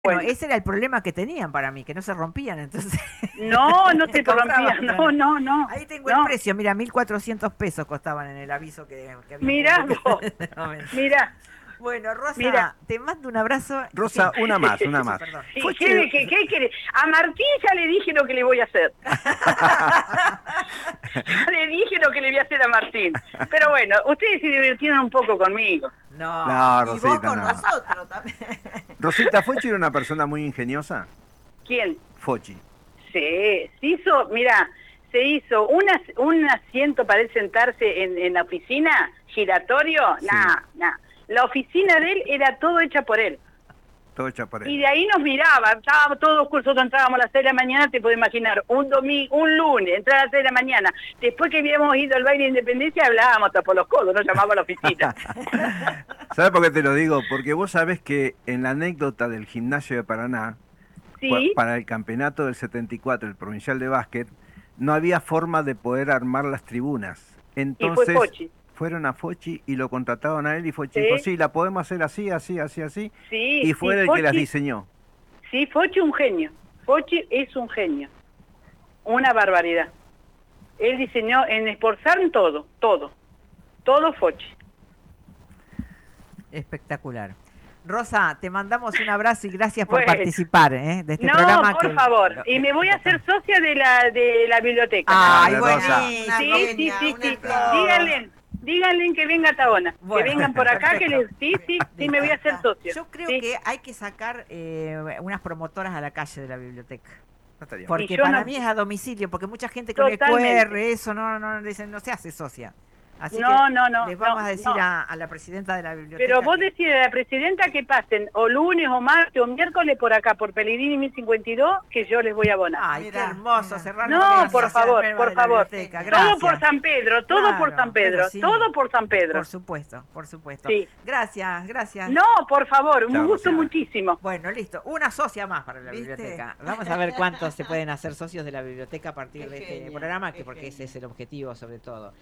Bueno, Bueno, ese era el problema que tenían para mí, que no se rompían, entonces no se te compraban rompía, otra. no, Ahí tengo el no. precio, mira, 1.400 pesos costaban en el aviso que habían Mirá publicado vos, en ese momento. mirá, Bueno, mirá. Rosa, te mando un abrazo. Rosa, Sí, una más, una sí, más. perdón. Sí, Fochi... ¿qué quiere? A Martín ya le dije lo que le voy a hacer. Ya le dije lo que le voy a hacer a Martín. Pero bueno, ustedes se divirtieron un poco conmigo. No, No, y vos Rosita, con no. nosotros también. Rosita, ¿Fochi era una persona muy ingeniosa? ¿Quién? Fochi. Sí, se hizo, mira, se hizo un asiento para él sentarse en la oficina, giratorio, Sí. nada. La oficina de él era todo hecha por él. Todo hecha por Y él. de ahí nos miraba, estábamos todos cursos, entrábamos a las 6 de la mañana, te puedes imaginar, un lunes, entrar a las 6 de la mañana, después que habíamos ido al baile de Independencia hablábamos hasta por los codos, nos llamaba a la oficina. ¿Sabes por qué te lo digo? Porque vos sabés que en la anécdota del Gimnasio de Paraná, Sí, para el campeonato del 74, el provincial de básquet, no había forma de poder armar las tribunas. y fue Entonces Pochi. fueron a Fochi y lo contrataron a él y Fochi dijo, Sí, sí, la podemos hacer así, así, así, así. Y sí, fue él el que las diseñó. sí, Pochi un genio. Pochi es un genio. Una barbaridad. Él diseñó en esforzar en todo Fochi. Espectacular. Rosa, te mandamos un abrazo y gracias por Bueno, participar de este no, programa. por favor. Y me voy a hacer socia de la biblioteca. Ay, Dale, Rosa. Una buenísimo. genia, Sí. una flor. Díganle que venga a Tabona. Bueno, Que vengan por acá, perfecto. sí, me voy a hacer socio. Yo creo Sí. que hay que sacar unas promotoras a la calle de la biblioteca. No estaría mal. Porque Y yo para no- mí es a domicilio, porque mucha gente con el Totalmente. QR, eso no, dicen, no se hace socia. Así No, que no, les vamos no, a decir no. a la presidenta de la biblioteca. Pero vos que- decís a la presidenta que pasen o lunes o martes o miércoles por acá, por Pellegrini 1052, que yo les voy a abonar. Ay, qué Mirá, hermoso mirá. cerrar No, con la por sociedad favor, nueva por de la favor. biblioteca. Todo Gracias. Todo por San Pedro, todo Claro, por San pero Pedro, sí. todo por San Pedro. Por supuesto, por supuesto. Sí. Gracias. No, por favor, un Chao, gusto Rosita. muchísimo. Bueno, listo. Una socia más para la ¿Viste? biblioteca. Vamos a ver cuántos se pueden hacer socios de la biblioteca a partir Qué de este genia, programa, qué porque ese genia. es el objetivo sobre todo.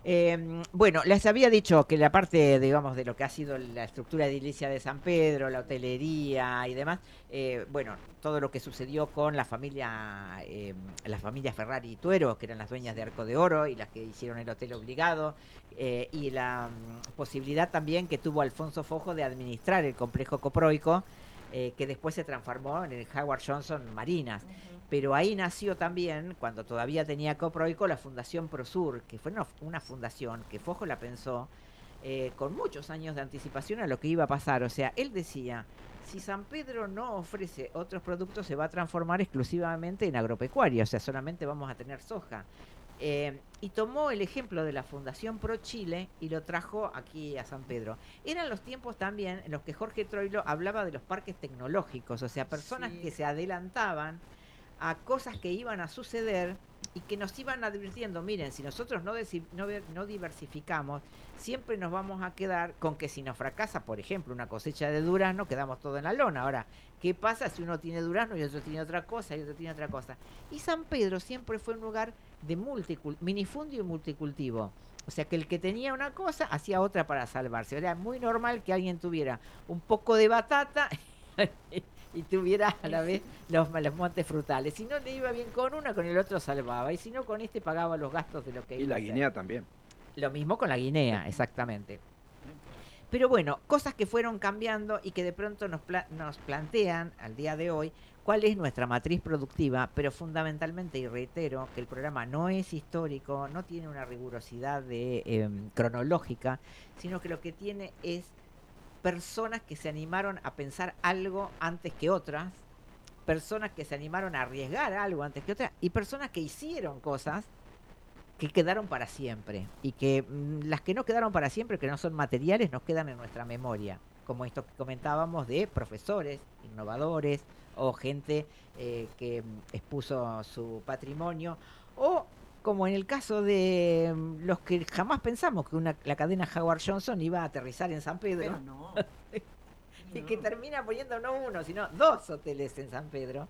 Bueno, les había dicho que la parte, digamos, de lo que ha sido la estructura edilicia de San Pedro, la hotelería y demás, bueno, todo lo que sucedió con la familia Ferrari y Tuero, que eran las dueñas de Arco de Oro y las que hicieron el hotel obligado, y la posibilidad también que tuvo Alfonso Fojo de administrar el complejo coproico, que después se transformó en el Howard Johnson Marinas. Pero ahí nació también, cuando todavía tenía Coproico, la Fundación Prosur, que fue una fundación que Fojo la pensó con muchos años de anticipación a lo que iba a pasar. O sea, él decía, si San Pedro no ofrece otros productos, se va a transformar exclusivamente en agropecuaria, o sea, solamente vamos a tener soja. Y tomó el ejemplo de la Fundación Pro Chile y lo trajo aquí a San Pedro. Eran los tiempos también en los que Jorge Troilo hablaba de los parques tecnológicos, o sea, personas Sí. que se adelantaban a cosas que iban a suceder y que nos iban advirtiendo, miren, si nosotros no diversificamos, siempre nos vamos a quedar con que si nos fracasa, por ejemplo, una cosecha de durazno, quedamos todo en la lona. Ahora, ¿qué pasa si uno tiene durazno y otro tiene otra cosa y otro tiene otra cosa? Y San Pedro siempre fue un lugar de minifundio y multicultivo. O sea que el que tenía una cosa hacía otra para salvarse. Era muy normal que alguien tuviera un poco de batata y tuviera a la vez los montes frutales. Si no le iba bien con una, con el otro salvaba. Y si no, con este pagaba los gastos de lo que Y iba la a hacer. guinea también. Lo mismo con la guinea, exactamente. Pero bueno, cosas que fueron cambiando y que de pronto nos plantean al día de hoy cuál es nuestra matriz productiva, pero fundamentalmente, y reitero, que el programa no es histórico, no tiene una rigurosidad cronológica, sino que lo que tiene es personas que se animaron a pensar algo antes que otras, personas que se animaron a arriesgar algo antes que otras, y personas que hicieron cosas que quedaron para siempre, y que las que no quedaron para siempre, que no son materiales, nos quedan en nuestra memoria, como esto que comentábamos de profesores, innovadores, o gente que expuso su patrimonio, o como en el caso de los que jamás pensamos que la cadena Howard Johnson iba a aterrizar en San Pedro, Pero no. y que termina poniendo no uno, sino dos hoteles en San Pedro.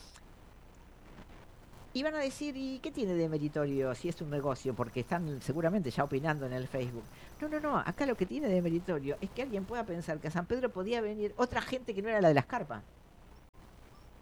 Y van a decir, ¿y qué tiene de meritorio si es un negocio? Porque están seguramente ya opinando en el Facebook. No, acá lo que tiene de meritorio es que alguien pueda pensar que a San Pedro podía venir otra gente que no era la de las carpas.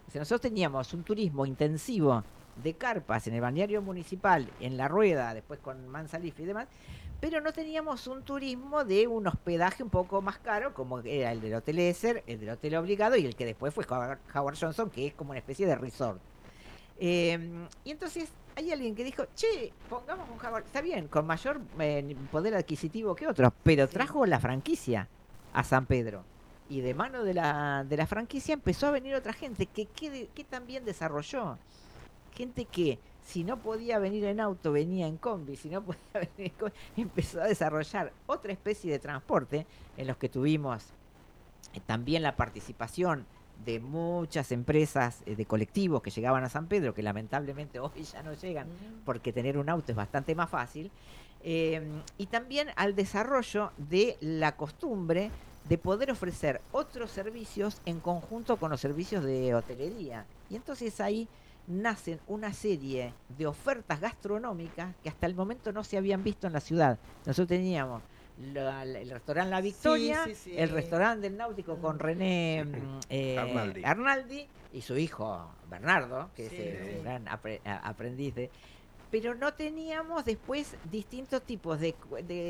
O sea, nosotros teníamos un turismo intensivo de carpas en el balneario municipal, en La Rueda, después con Mansalif y demás, pero no teníamos un turismo de un hospedaje un poco más caro, como era el del Hotel Esser, el del Hotel Obligado y el que después fue Howard Johnson, que es como una especie de resort. Y entonces hay alguien que dijo, che, pongamos un Howard, está bien, con mayor poder adquisitivo que otros, pero trajo la franquicia a San Pedro. Y de mano de la franquicia empezó a venir otra gente que también desarrolló. Gente que si no podía venir en auto, venía en combi, si no podía venir en combi, empezó a desarrollar otra especie de transporte en los que tuvimos también la participación de muchas empresas de colectivos que llegaban a San Pedro, que lamentablemente hoy ya no llegan porque tener un auto es bastante más fácil, y también al desarrollo de la costumbre de poder ofrecer otros servicios en conjunto con los servicios de hotelería. Y entonces ahí nacen una serie de ofertas gastronómicas que hasta el momento no se habían visto en la ciudad. Nosotros teníamos el restaurante La Victoria, el restaurante del Náutico con René Arnaldi y su hijo Bernardo, que es un gran aprendiz de... Pero no teníamos después distintos tipos de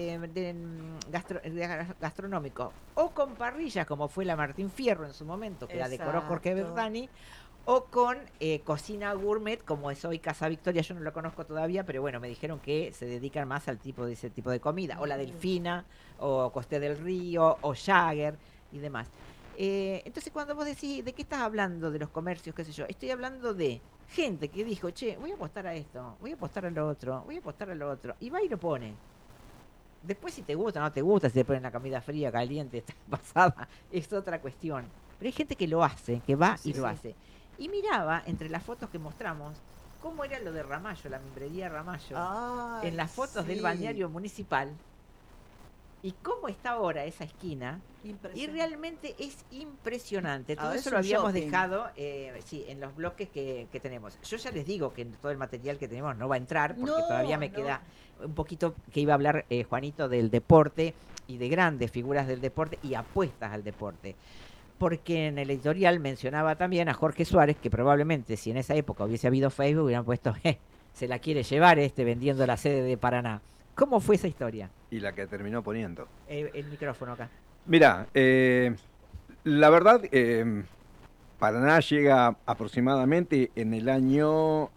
gastronómicos, o con parrillas, como fue la Martín Fierro en su momento, que la decoró Jorge Berdani, o con cocina gourmet, como es hoy Casa Victoria. Yo no lo conozco todavía, pero bueno, me dijeron que se dedican más al tipo de ese tipo de comida, o la Delfina, o Costé del Río, o Jagger y demás. Entonces cuando vos decís, ¿de qué estás hablando? De los comercios, qué sé yo, estoy hablando de gente que dijo, che, voy a apostar a esto, voy a apostar a lo otro, voy a apostar a lo otro, y va y lo pone. Después si te gusta o no te gusta, si te ponen la comida fría, caliente, está pasada, es otra cuestión. Pero hay gente que lo hace, que va y lo hace. Y miraba entre las fotos que mostramos cómo era lo de Ramallo, la membrería Ramallo, en las fotos del balneario municipal, y cómo está ahora esa esquina, y realmente es impresionante. Todo eso lo habíamos dejado en los bloques que tenemos. Yo ya les digo que todo el material que tenemos no va a entrar, porque todavía me queda un poquito que iba a hablar Juanito del deporte y de grandes figuras del deporte y apuestas al deporte. Porque en el editorial mencionaba también a Jorge Suárez, que probablemente si en esa época hubiese habido Facebook hubieran puesto, se la quiere llevar vendiendo la sede de Paraná. ¿Cómo fue esa historia? Y la que terminó poniendo. El micrófono acá. Mira, la verdad, Paraná llega aproximadamente en el año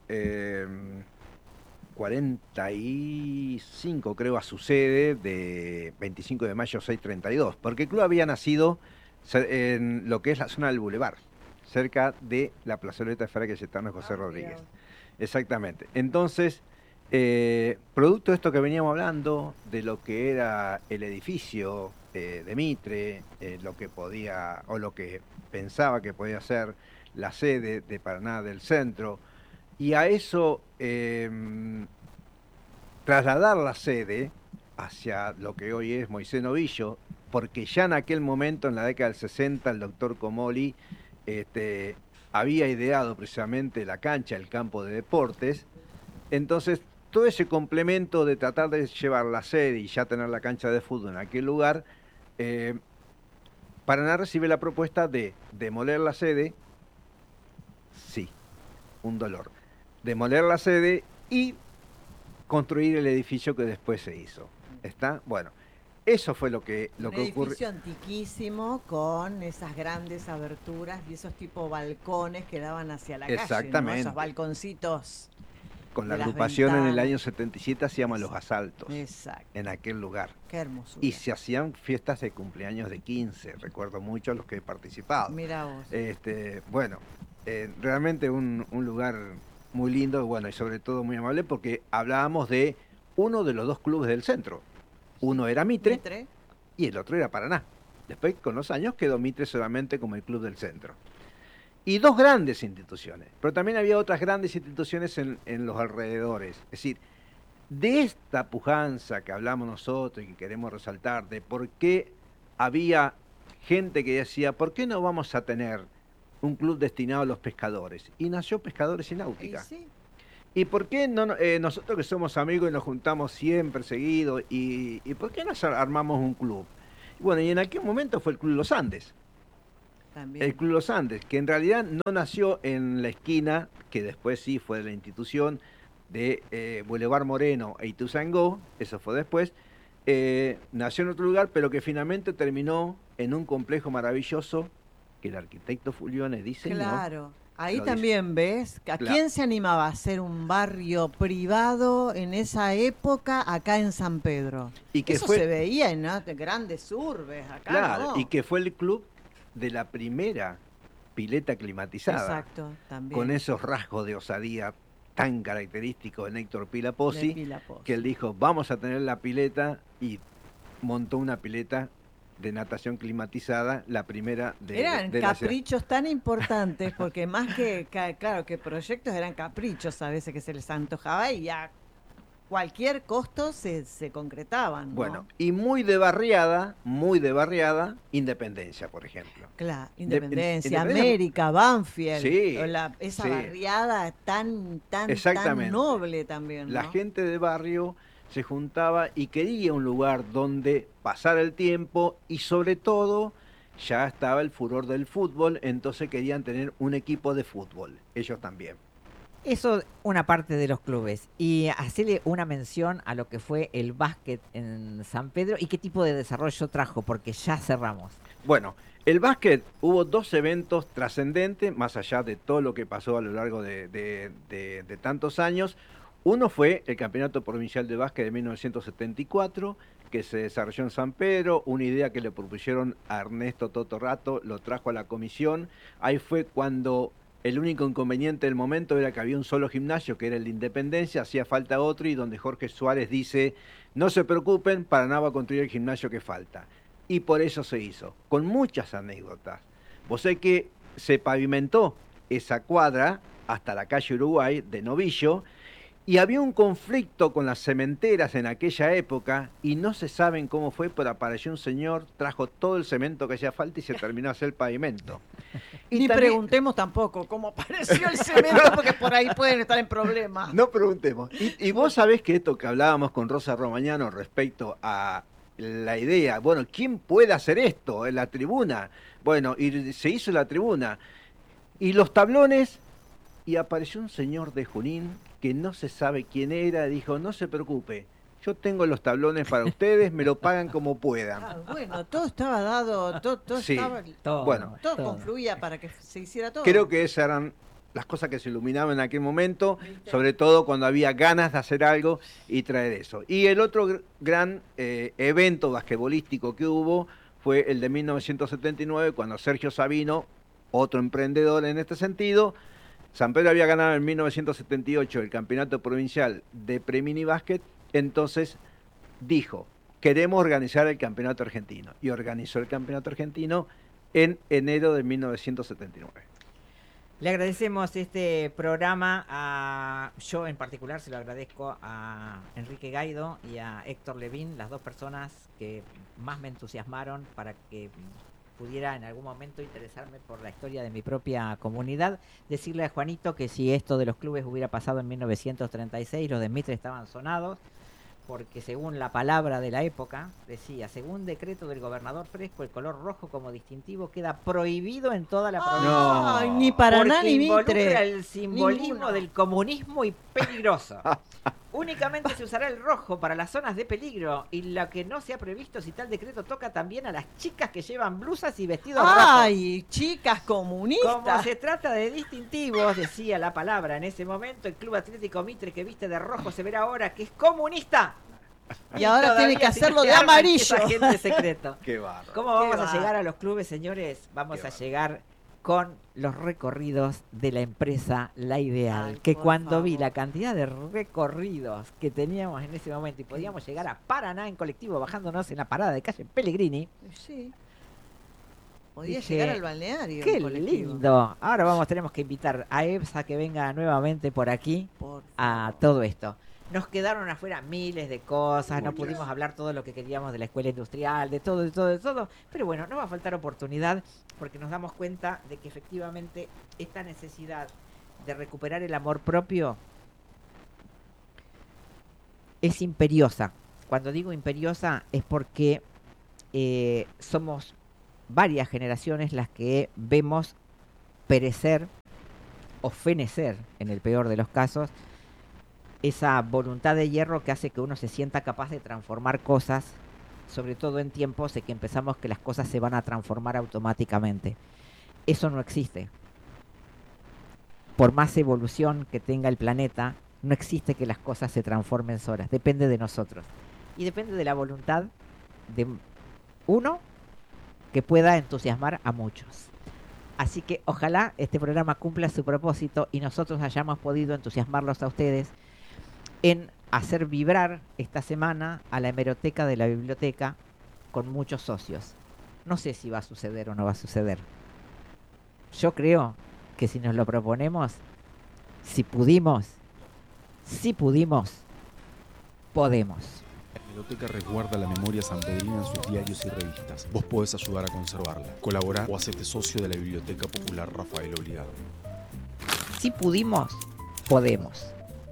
45, creo, a su sede de 25 de mayo 632, porque el club había nacido en lo que es la zona del Boulevard, cerca de la plazoleta de Fray Cayetano y José Rodríguez. Exactamente. Entonces, producto de esto que veníamos hablando, de lo que era el edificio de Mitre, lo que podía, o lo que pensaba que podía ser la sede de Paraná del centro, y a eso trasladar la sede hacia lo que hoy es Moisés Novillo, porque ya en aquel momento, en la década del 60, el doctor Comoli había ideado precisamente la cancha, el campo de deportes. Entonces, todo ese complemento de tratar de llevar la sede y ya tener la cancha de fútbol en aquel lugar, Paraná recibe la propuesta de demoler la sede, sí, un dolor, demoler la sede y construir el edificio que después se hizo. ¿Está? Bueno. Eso fue lo que ocurrió. Un edificio antiquísimo con esas grandes aberturas y esos tipo balcones que daban hacia la calle, ¿no? Esos balconcitos. Con la agrupación en el año 77 hacíamos los asaltos. Exacto. En aquel lugar. Qué hermoso. Y se hacían fiestas de cumpleaños de 15, recuerdo mucho a los que he participado. Mira vos. Bueno, realmente un lugar muy lindo, bueno, y sobre todo muy amable, porque hablábamos de uno de los dos clubes del centro. Uno era Mitre y el otro era Paraná. Después, con los años, quedó Mitre solamente como el club del centro. Y dos grandes instituciones, pero también había otras grandes instituciones en los alrededores. Es decir, de esta pujanza que hablamos nosotros y que queremos resaltar, de por qué había gente que decía, ¿por qué no vamos a tener un club destinado a los pescadores? Y nació Pescadores y Náutica. Sí. ¿Y por qué no nosotros que somos amigos y nos juntamos siempre seguido, y por qué no armamos un club? Bueno, y en aquel momento fue el Club Los Andes. también. El Club Los Andes, que en realidad no nació en la esquina, que después sí fue de la institución de Boulevard Moreno e Ituzaingó, eso fue después, nació en otro lugar, pero que finalmente terminó en un complejo maravilloso que el arquitecto Fuliones diseñó. Claro, ahí Lo también ves, ¿a Claro. quién se animaba a hacer un barrio privado en esa época acá en San Pedro? Y que Eso fue, se veía en grandes urbes, acá claro, no. y que fue el club de la primera pileta climatizada. Exacto, también. Con esos rasgos de osadía tan característicos de Néctor Pilapozzi, que él dijo, vamos a tener la pileta, y montó una pileta de natación climatizada, la primera Eran de la ciudad. caprichos tan importantes, porque más que, claro, que proyectos eran caprichos a veces que se les antojaba y a cualquier costo se concretaban, ¿no? Bueno, y muy de barriada, Independencia, por ejemplo. Claro, Independencia, Independencia, América, Banfield, sí, esa sí, barriada tan noble también, ¿no? La gente de barrio se juntaba y quería un lugar donde pasar el tiempo, y sobre todo ya estaba el furor del fútbol, entonces querían tener un equipo de fútbol, ellos también. Eso, una parte de los clubes. Y hacerle una mención a lo que fue el básquet en San Pedro y qué tipo de desarrollo trajo, porque ya cerramos. Bueno, el básquet, hubo 2 eventos trascendentes, más allá de todo lo que pasó a lo largo de tantos años. Uno fue el Campeonato Provincial de Básquet de 1974, que se desarrolló en San Pedro, una idea que le propusieron a Ernesto Toto Rato, lo trajo a la comisión. Ahí fue cuando el único inconveniente del momento era que había un solo gimnasio, que era el de Independencia, hacía falta otro, y donde Jorge Suárez dice, no se preocupen, Paraná va a construir el gimnasio que falta. Y por eso se hizo, con muchas anécdotas. Vos sabés que se pavimentó esa cuadra hasta la calle Uruguay de Novillo, y había un conflicto con las cementeras en aquella época, y no se saben cómo fue, pero apareció un señor, trajo todo el cemento que hacía falta y se terminó a hacer el pavimento. Y ni también preguntemos tampoco cómo apareció el cemento, porque por ahí pueden estar en problemas. No preguntemos. Y vos sabés que esto que hablábamos con Rosa Romagnano respecto a la idea, bueno, ¿quién puede hacer esto en la tribuna? Bueno, y se hizo la tribuna. Y los tablones, y apareció un señor de Junín que no se sabe quién era, dijo, no se preocupe, yo tengo los tablones para ustedes, me lo pagan como puedan. Ah, bueno, todo estaba dado, todo sí, estaba, todo confluía para que se hiciera todo. Creo que esas eran las cosas que se iluminaban en aquel momento, sobre todo cuando había ganas de hacer algo y traer eso. Y el otro gran evento basquetbolístico que hubo fue el de 1979, cuando Sergio Sabino, otro emprendedor en este sentido, San Pedro había ganado en 1978 el campeonato provincial de pre-mini básquet, entonces dijo, queremos organizar el campeonato argentino, y organizó el campeonato argentino en enero de 1979. Le agradecemos este programa, yo en particular se lo agradezco a Enrique Gaido y a Héctor Levín, las dos personas que más me entusiasmaron para que pudiera en algún momento interesarme por la historia de mi propia comunidad. Decirle a Juanito que si esto de los clubes hubiera pasado en 1936, los de Mitre estaban sonados, porque según la palabra de la época, decía, según decreto del gobernador Fresco, el color rojo como distintivo queda prohibido en toda la provincia. No, ni Paraná ni Mitre. Involucra el simbolismo del comunismo y peligroso. Únicamente se usará el rojo para las zonas de peligro, y lo que no se ha previsto si tal decreto toca también a las chicas que llevan blusas y vestidos rojos. ¡Ay, chicas comunistas! Como se trata de distintivos, decía la palabra en ese momento, el Club Atlético Mitre que viste de rojo se verá ahora que es comunista. Y ahora tiene que hacerlo de amarillo. Agente secreto. Qué bárbaro. ¿Cómo vamos a llegar a los clubes, señores? Vamos a llegar con los recorridos de la empresa La Ideal. Ay, que cuando favor. vi la cantidad de recorridos que teníamos en ese momento y podíamos llegar a Paraná en colectivo bajándonos en la parada de calle Pellegrini. Sí. Podía Dije, llegar al balneario. ¡qué en colectivo. lindo! Ahora tenemos que invitar a EBSA que venga nuevamente por aquí Por a favor. todo esto. Nos quedaron afuera miles de cosas, no Muchas. pudimos hablar todo lo que queríamos de la escuela industrial, de todo, pero bueno, no va a faltar oportunidad, porque nos damos cuenta de que efectivamente esta necesidad de recuperar el amor propio es imperiosa. Cuando digo imperiosa es porque somos varias generaciones las que vemos perecer o fenecer, en el peor de los casos, esa voluntad de hierro que hace que uno se sienta capaz de transformar cosas, sobre todo en tiempos de que empezamos que las cosas se van a transformar automáticamente. Eso no existe. Por más evolución que tenga el planeta, no existe que las cosas se transformen solas. Depende de nosotros. Y depende de la voluntad de uno que pueda entusiasmar a muchos. Así que ojalá este programa cumpla su propósito y nosotros hayamos podido entusiasmarlos a ustedes en hacer vibrar esta semana a la hemeroteca de la biblioteca con muchos socios. No sé si va a suceder o no va a suceder. Yo creo que si nos lo proponemos, si pudimos, podemos. La biblioteca resguarda la memoria sanpedrina en sus diarios y revistas. Vos podés ayudar a conservarla, colaborar o hacerte socio de la Biblioteca Popular Rafael Obligado. Si pudimos, podemos.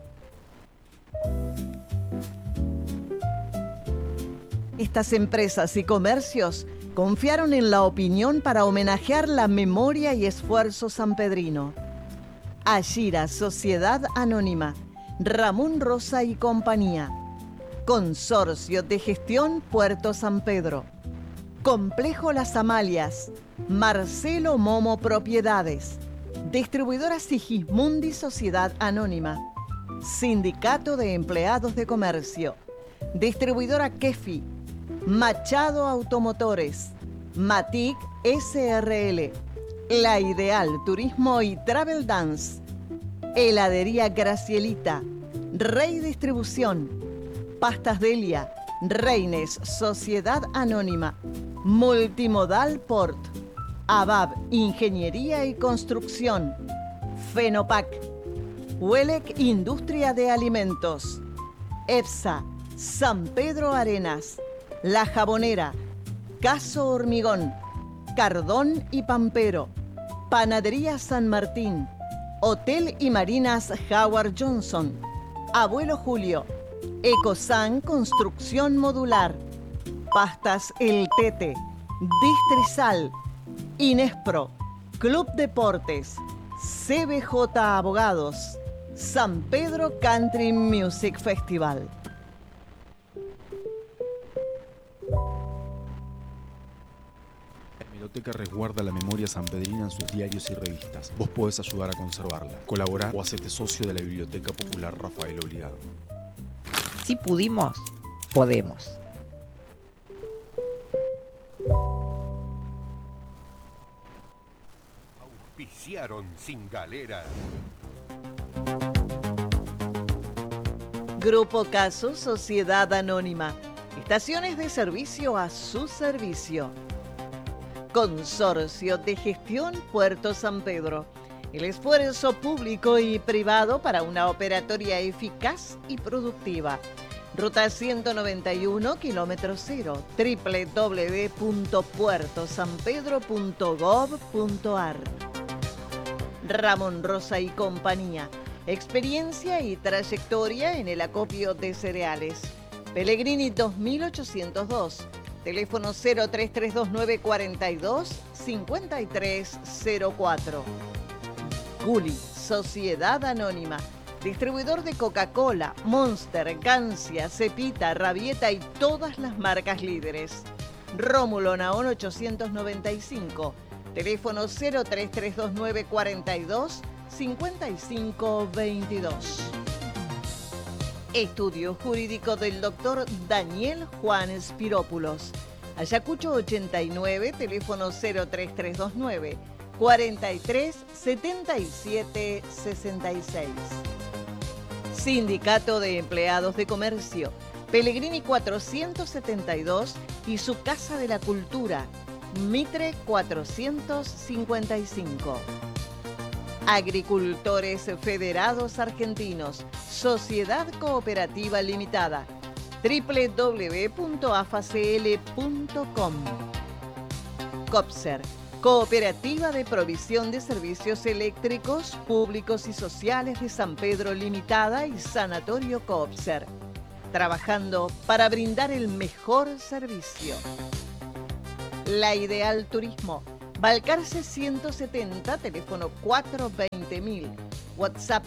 Estas empresas y comercios confiaron en la opinión para homenajear la memoria y esfuerzo sanpedrino. Ashira Sociedad Anónima, Ramón Rosa y Compañía. Consorcio de Gestión Puerto San Pedro. Complejo Las Amalias. Marcelo Momo Propiedades. Distribuidora Sigismundi Sociedad Anónima. Sindicato de Empleados de Comercio. Distribuidora Kefi. Machado Automotores. Matic SRL. La Ideal Turismo y Travel Dance. Heladería Gracielita. Rey Distribución. Pastas Delia. Reines Sociedad Anónima. Multimodal Port. ABAB Ingeniería y Construcción. Fenopac. Huelec Industria de Alimentos. EFSA. San Pedro Arenas. La Jabonera. Caso Hormigón. Cardón y Pampero. Panadería San Martín. Hotel y Marinas Howard Johnson. Abuelo Julio. Ecosan Construcción Modular. Pastas El Tete. Distrisal. Inespro. Club Deportes. CBJ Abogados. San Pedro Country Music Festival. La biblioteca resguarda la memoria sanpedrina en sus diarios y revistas. Vos podés ayudar a conservarla, colaborar o hacerte socio de la Biblioteca Popular Rafael Obligado. Si pudimos, podemos. Auspiciaron Sin Galera. Grupo Caso Sociedad Anónima. Estaciones de servicio a su servicio. Consorcio de Gestión Puerto San Pedro. El esfuerzo público y privado para una operatoria eficaz y productiva. Ruta 191, kilómetro 0, www.puertosanpedro.gov.ar. Ramón Rosa y Compañía. Experiencia y trayectoria en el acopio de cereales. Pellegrini 2802. Teléfono 0332942-5304. Guli, Sociedad Anónima. Distribuidor de Coca-Cola, Monster, Gancia, Cepita, Rabieta y todas las marcas líderes. Rómulo Naón 895. Teléfono 0332942-5522. Estudio Jurídico del Dr. Daniel Juan Spirópulos. Ayacucho 89, teléfono 03329 43 77 66. Sindicato de Empleados de Comercio, Pellegrini 472 y su Casa de la Cultura, Mitre 455. Agricultores Federados Argentinos, Sociedad Cooperativa Limitada, www.afacl.com. COPSER, Cooperativa de Provisión de Servicios Eléctricos Públicos y Sociales de San Pedro Limitada y Sanatorio COPSER, trabajando para brindar el mejor servicio. La Ideal Turismo. Balcarce 170, teléfono 420.000, WhatsApp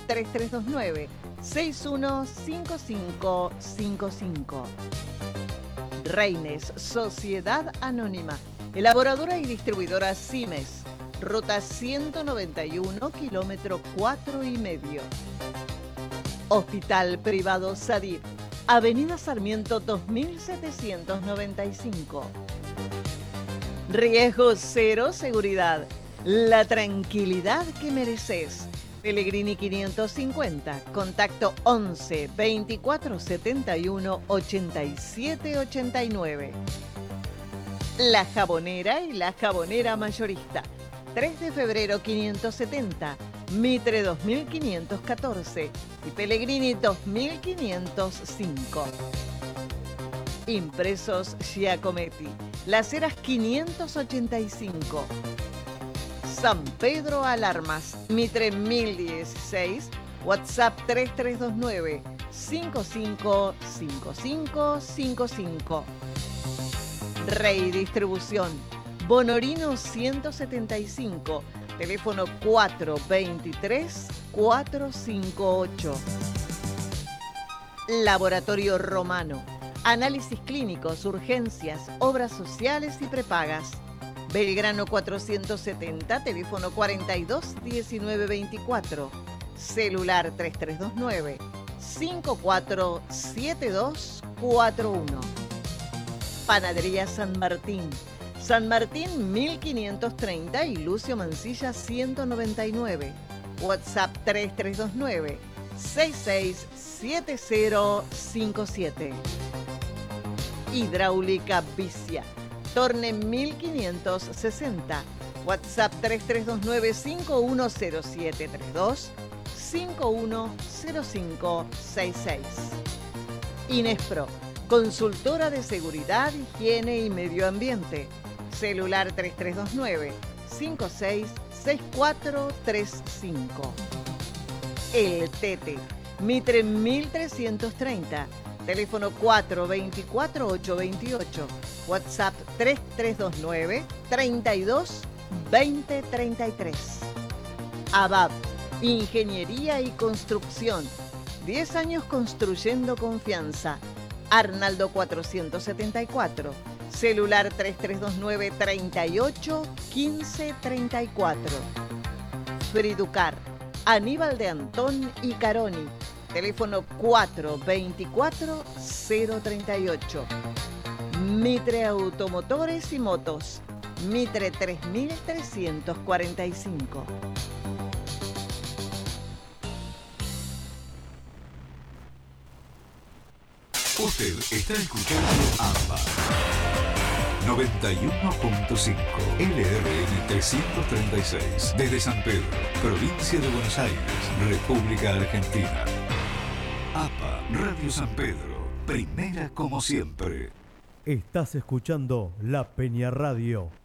3329-615555. Reines, Sociedad Anónima, elaboradora y distribuidora Simes, ruta 191, kilómetro 4,5. Hospital Privado Sadir, Avenida Sarmiento 2795. Riesgo cero, seguridad, la tranquilidad que mereces. Pellegrini 550, contacto 11 24 71 87 89. La Jabonera y la Jabonera Mayorista, 3 de febrero 570, Mitre 2514 y Pellegrini 2505. Impresos Giacometti, Las Heras 585. San Pedro Alarmas, Mitre 1016, WhatsApp 3329 555555. Rey Distribución, Bonorino 175, teléfono 423-458. Laboratorio Romano, análisis clínicos, urgencias, obras sociales y prepagas. Belgrano 470, teléfono 42-1924, celular 3329-547241. Panadería San Martín, San Martín 1530 y Lucio Mancilla 199, WhatsApp 3329-667057. Hidráulica Vicia, Torne 1560, WhatsApp 3329-510732, 510566. Inespro, consultora de seguridad, higiene y medio ambiente, celular 3329-566435. El Tete, Mitre 1330, teléfono 424-828, WhatsApp 3329-322033. ABAP, Ingeniería y Construcción, 10 años construyendo confianza. Arnaldo 474, celular 3329-381534. Friducar, Aníbal de Antón y Caroni, teléfono 424-038. Mitre Automotores y Motos, Mitre 3345. Usted está escuchando AMBA 91.5 LRN 336 desde San Pedro, provincia de Buenos Aires, República Argentina. APA Radio San Pedro, primera como siempre. Estás escuchando La Peña Radio.